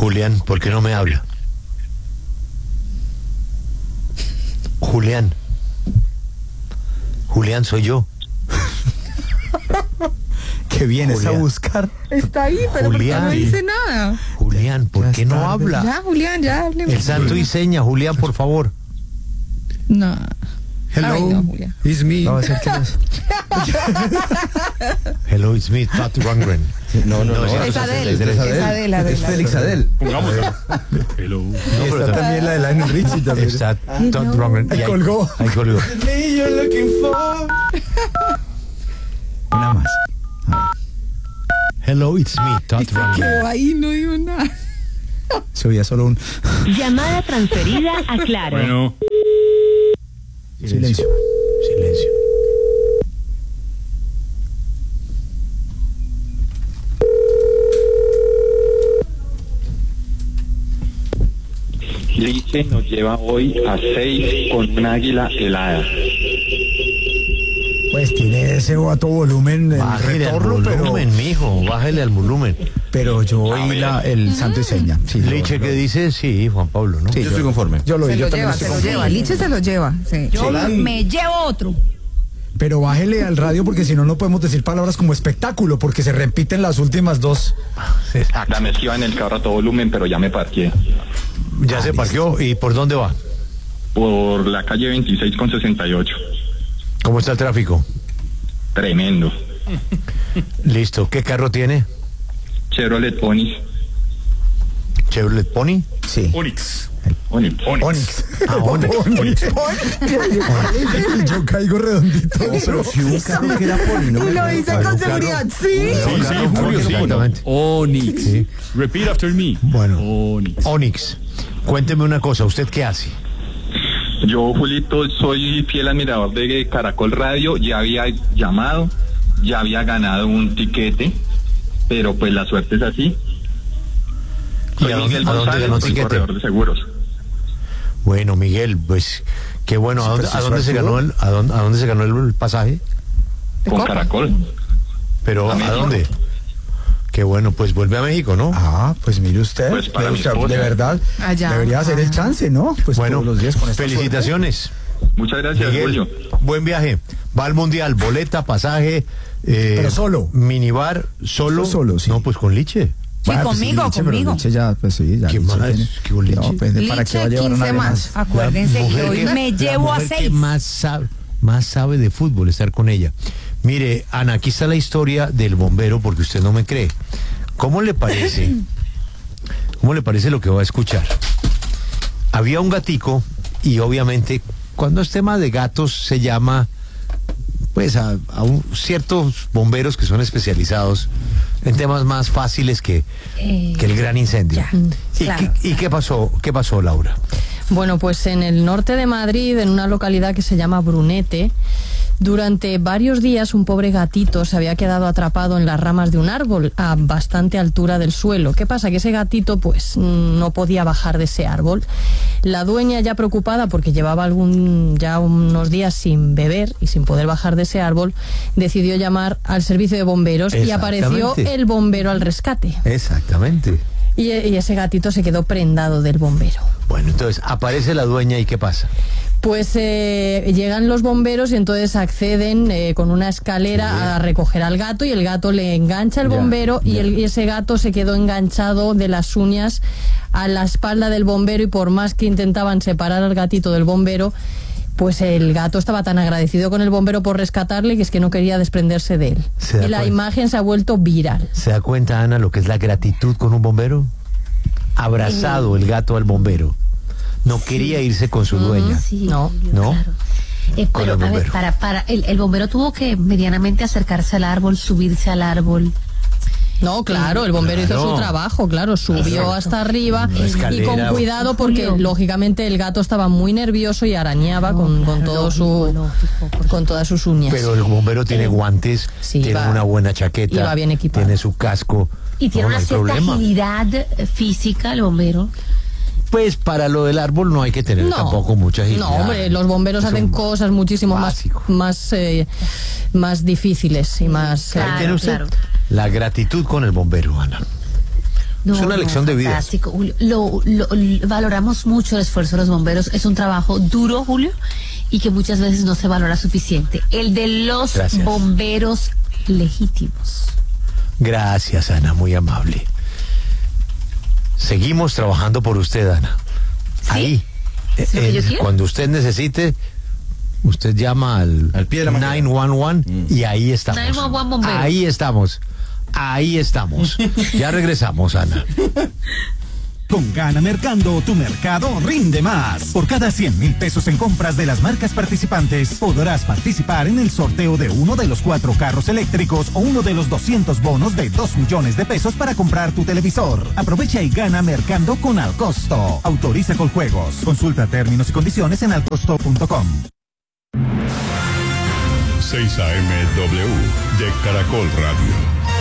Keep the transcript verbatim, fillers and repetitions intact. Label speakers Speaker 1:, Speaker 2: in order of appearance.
Speaker 1: Julián, ¿por qué no me habla? Julián. Julián, soy yo.
Speaker 2: ¿Qué vienes Julián a buscar?
Speaker 3: Está ahí, pero Julián, ¿por qué no dice nada?
Speaker 1: Julián, ¿por qué no habla?
Speaker 3: Ya, Julián, ya hable.
Speaker 1: El santo y seña, Julián, por favor.
Speaker 3: No.
Speaker 2: Hello, Ay, no, it's me. No, es
Speaker 1: Hello, it's me, Todd Rundgren.
Speaker 2: No, no, no.
Speaker 3: no es Adele. Es, es Adele.
Speaker 2: Es Félix Adele.
Speaker 4: Pongámosla. Hello.
Speaker 2: No, pero está también la de Lionel Richie también.
Speaker 1: Está Todd Rundgren.
Speaker 2: Ahí colgó.
Speaker 1: Ahí colgó.
Speaker 2: Una más.
Speaker 1: Hello, it's me, Todd Rundgren.
Speaker 3: Ahí no digo nada.
Speaker 2: Se oía solo un...
Speaker 5: Llamada transferida a Claro.
Speaker 4: Bueno.
Speaker 1: Silencio. Silencio.
Speaker 6: Liche nos lleva hoy a seis con un águila helada.
Speaker 2: Pues tiene ese a todo volumen el
Speaker 1: bájele
Speaker 2: retorno,
Speaker 1: al volumen,
Speaker 2: pero...
Speaker 1: mijo, bájele al volumen.
Speaker 2: Pero yo oí la, el santo y seña. Sí,
Speaker 1: Liche, ¿qué dice? Sí, Juan Pablo, ¿no?
Speaker 2: Sí, yo, yo estoy conforme. Yo lo
Speaker 3: se
Speaker 2: oí,
Speaker 3: lo
Speaker 2: yo
Speaker 3: lleva,
Speaker 2: también
Speaker 3: se lo lleva. Liche se lo lleva. Sí.
Speaker 5: Yo sí. me llevo otro.
Speaker 2: Pero bájele al radio porque si no, no podemos decir palabras como espectáculo porque se repiten las últimas dos.
Speaker 6: La me iba en el carro a todo volumen, pero ya me parqué.
Speaker 1: Ya ah, se parqueó. ¿Y por dónde va?
Speaker 6: Por la calle veintiséis con sesenta y ocho.
Speaker 1: ¿Cómo está el tráfico?
Speaker 6: Tremendo.
Speaker 1: Listo. ¿Qué carro tiene?
Speaker 6: Chevrolet Onix.
Speaker 1: ¿Chevrolet Pony?
Speaker 2: Sí.
Speaker 4: Onix.
Speaker 6: Onix.
Speaker 2: Onix.
Speaker 1: Ah, Onix.
Speaker 2: Onix. Yo caigo redondito. No, pero si un carro que era Pony, ¿no?
Speaker 3: Y lo dice con seguridad, ¿sí?
Speaker 4: Sí, sí, Julio, sí. Onix. Sí. Repeat after me.
Speaker 1: Bueno.
Speaker 4: Onix.
Speaker 1: Onix. Cuénteme una cosa, ¿usted qué hace?
Speaker 6: Yo, Julito, soy fiel admirador de Caracol Radio. Ya había llamado, ya había ganado un tiquete, pero pues la suerte es así.
Speaker 1: ¿Y a dónde, ¿a dónde ganó tiquete?
Speaker 6: Corredor de seguros.
Speaker 1: Bueno, Miguel, pues qué bueno. ¿A dónde, ¿a dónde se ganó el, a dónde, a dónde se ganó el pasaje?
Speaker 6: Con Caracol.
Speaker 1: ¿Pero a, ¿a dónde? Qué bueno, pues vuelve a México, ¿no?
Speaker 2: Ah, pues mire usted,
Speaker 6: pues para
Speaker 2: de,
Speaker 6: usted
Speaker 2: de verdad,
Speaker 3: allá,
Speaker 2: debería hacer el chance, ¿no? Pues
Speaker 1: bueno,
Speaker 2: todos los días con esta
Speaker 1: felicitaciones.
Speaker 6: Suerte. Muchas gracias,
Speaker 1: Miguel,
Speaker 6: Julio.
Speaker 1: Buen viaje. Va al Mundial, boleta, pasaje. Eh,
Speaker 2: Pero solo.
Speaker 1: Minibar, solo.
Speaker 2: Solo, sí.
Speaker 1: No, pues con Liche.
Speaker 5: Sí, bueno, conmigo,
Speaker 2: pues sí, Liche,
Speaker 5: conmigo.
Speaker 2: Liche ya, pues sí, ya.
Speaker 1: ¿Qué
Speaker 2: Liche
Speaker 1: más?
Speaker 2: Tiene,
Speaker 1: ¿Qué con Liche?
Speaker 2: No, pues,
Speaker 3: Liche,
Speaker 2: ¿para qué va a llevar
Speaker 3: quince
Speaker 2: una
Speaker 3: más.
Speaker 2: más?
Speaker 5: Acuérdense que hoy
Speaker 1: que,
Speaker 5: me llevo a seis.
Speaker 1: Que más sabe, más sabe de fútbol estar con ella. Mire, Ana, aquí está la historia del bombero, porque usted no me cree. ¿Cómo le parece? ¿Cómo le parece lo que va a escuchar? Había un gatico y obviamente cuando es tema de gatos se llama pues a, a un, ciertos bomberos que son especializados en temas más fáciles que, eh, que el gran incendio.
Speaker 5: Ya,
Speaker 1: ¿Y,
Speaker 5: claro.
Speaker 1: qué, ¿Y qué pasó? ¿Qué pasó, Laura?
Speaker 7: Bueno, pues en el norte de Madrid, en una localidad que se llama Brunete, durante varios días un pobre gatito se había quedado atrapado en las ramas de un árbol a bastante altura del suelo. ¿Qué pasa? Que ese gatito pues no podía bajar de ese árbol. La dueña, ya preocupada porque llevaba algún ya unos días sin beber y sin poder bajar de ese árbol, decidió llamar al servicio de bomberos y apareció el bombero al rescate.
Speaker 1: Exactamente.
Speaker 7: Y, y ese gatito se quedó prendado del bombero.
Speaker 1: Bueno, entonces aparece la dueña y ¿qué pasa?
Speaker 7: Pues eh, llegan los bomberos y entonces acceden eh, con una escalera sí. a recoger al gato y el gato le engancha al bombero ya, ya. Y, el, y ese gato se quedó enganchado de las uñas a la espalda del bombero y por más que intentaban separar al gatito del bombero, pues el gato estaba tan agradecido con el bombero por rescatarle que es que no quería desprenderse de él. Y la cuenta? imagen se ha vuelto viral.
Speaker 1: ¿Se da cuenta, Ana, lo que es la gratitud con un bombero? Abrazado el gato al bombero. No sí. quería irse con su dueña.
Speaker 5: Sí,
Speaker 7: no,
Speaker 5: no. Claro. Eh, pero, a ver, para, para, el, el bombero tuvo que medianamente acercarse al árbol, subirse al árbol.
Speaker 7: No, claro, el bombero claro. hizo su trabajo, claro, subió Exacto. hasta arriba y con cuidado porque Julio. lógicamente el gato estaba muy nervioso y arañaba no, con, con todo lógico, su lógico, con todas sus uñas.
Speaker 1: Pero el bombero tiene guantes, sí, tiene va, una buena chaqueta,
Speaker 7: y va bien equipado.
Speaker 1: Tiene su casco.
Speaker 5: Y tiene no, una no cierta problema. agilidad física el bombero.
Speaker 1: Pues para lo del árbol no hay que tener no, tampoco mucha agilidad.
Speaker 7: No, hombre, los bomberos hacen cosas muchísimo básico. más más, eh, más difíciles y más...
Speaker 1: Claro, ¿tiene usted? Claro. La gratitud con el bombero, Ana.
Speaker 5: No,
Speaker 1: es una
Speaker 5: no,
Speaker 1: lección de vida.
Speaker 5: Fantástico, Julio. Lo, lo, lo- valoramos mucho el esfuerzo de los bomberos. Es un trabajo duro, Julio, y que muchas veces no se valora suficiente. El de los
Speaker 1: Gracias.
Speaker 5: bomberos legítimos.
Speaker 1: Gracias, Ana, muy amable. Seguimos trabajando por usted, Ana.
Speaker 5: ¿Sí?
Speaker 1: Ahí.
Speaker 5: ¿Es lo que
Speaker 1: Eh,
Speaker 5: yo quiero?
Speaker 1: cuando usted necesite, usted llama al,
Speaker 4: Al pie de la máquina.
Speaker 1: nueve once one y ahí estamos.
Speaker 5: nueve once one bombero.
Speaker 1: Ahí estamos. Ahí estamos. Ya regresamos, Ana.
Speaker 8: Con Gana Mercando, tu mercado rinde más. Por cada cien mil pesos en compras de las marcas participantes, podrás participar en el sorteo de uno de los cuatro carros eléctricos o uno de los doscientos bonos de dos millones de pesos para comprar tu televisor. Aprovecha y gana Mercando con Alcosto. Autoriza con juegos. Consulta términos y condiciones en alcosto punto com.
Speaker 9: seis A M W de Caracol Radio.